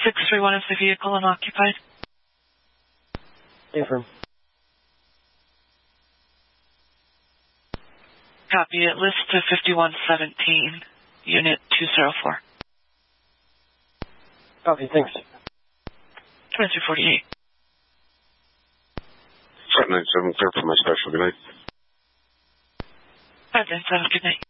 631 is the vehicle unoccupied. Affirm. Copy. It lists to 5117, Unit 204. Copy, thanks. 2348. 597, clear for my special. Good night. 597, good night.